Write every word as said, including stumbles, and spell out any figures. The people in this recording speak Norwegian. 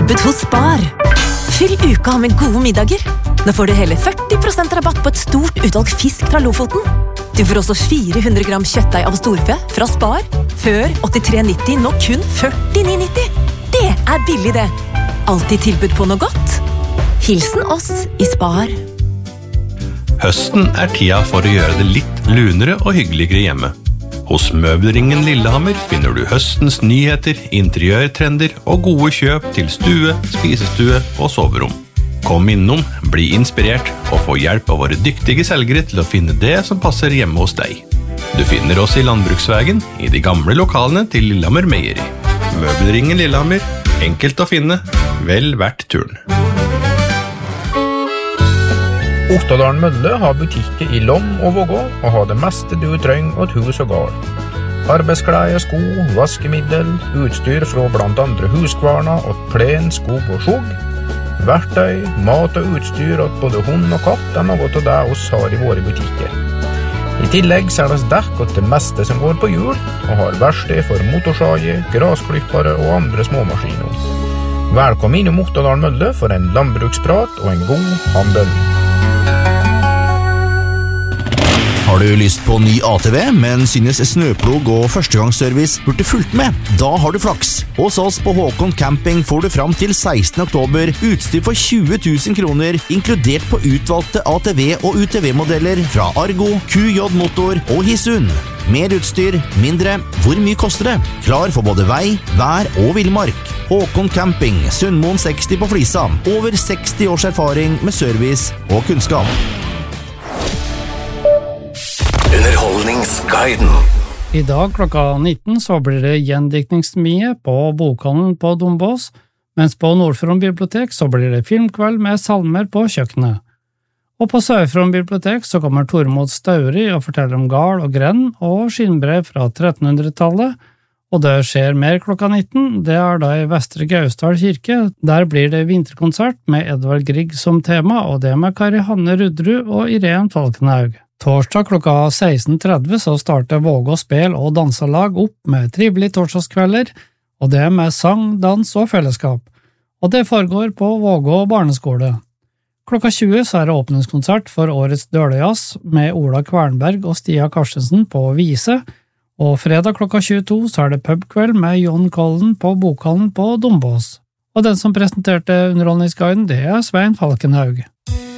tilbud hos Spar. Fyll uka med gode middager. Nå får du hele førti prosent rabatt på et stort utvalg fisk fra Lofoten. Du får også fire hundre gram kjøttdeig av storfe fra Spar. Før åttitre nitti, nå kun førtini nitti. Det er billig det. Alltid tilbud på noe godt. Hilsen oss i Spar. Høsten er tida for å gjøre det litt lunere og hyggeligere hjemme. Hos Møbelringen Lillehammer finner du høstens nyheter, interiørtrender og gode kjøp til stue, spisestue og soverom. Kom innom, bli inspirert og få hjelp av våre dyktige selgere til å finne det som passer hjemme hos deg. Du finner oss i Landbruksvägen, i de gamle lokalene til Lillehammer Meieri. Møbelringen Lillehammer, enkelt å finne, vel verdt turen. Ottadalen Mølle har butikker i Lom og Vågå og har det meste du trenger og et hus og gard. Arbeidsklær, sko, vaskemiddel, utstyr fra blant andre huskvarna og plen, sko og skjog. Verktøy, mat og utstyr og både hund og katt er noe av det oss har i våre butikker. I tillegg selges dekk og det meste som går på hjul og har verksted for motorsager, grasklippere og andre småmaskiner. Velkommen innom Ottadalen Mølle for en landbruksprat og en god handel. Har du lyst på ny A T V, men synes snøplog og førstegangsservice burde fulgt med? Da har du flaks. Hos oss på Håkon Camping får du fram til sekstende oktober utstyr for tjue tusen kroner, inkludert på utvalgte A T V og U T V-modeller fra Argo, Q J Motor og Hisun. Mer utstyr, mindre. Hvor mye koster det? Klar for både vei, vær og villmark. Håkon Camping, Sundmoen seksti på Flisa. Over seksti års erfaring med service og kunnskap. Underholdningsguiden. I dag klokka nitten så blir det gjendiktningsmie på bokhandelen på Dombås, mens på Nordfron bibliotek så blir det filmkveld med salmer på kjøkkenet. Og på Sør-Fron bibliotek så kommer Tormod Stauri og forteller om gard og grenn og skinnbrev fra trettenhundretallet, og det skjer mer klokka nitten, det er da i Vestre Gausdal kirke. Der blir det vinterkonsert med Edvard Grieg som tema, og det med Kari Hanne Rudrud og Irene Falkenhaug. Torsdag klokka seksten tretti så starter Vågå spel og danselag opp med trivelige torsdagskvelder, og det med sang, dans og fellesskap. Og det foregår på Vågå barneskole. Klokka tjue så er det åpningskonsert for årets Dølejazz med Ola Kvernberg og Stia Karstensen på Vise, og fredag klokka tjueto så er det pubkveld med John Collen på Bokhallen på Dombås. Og den som presenterte Underholdningsguiden, det er Svein Falkenhaug.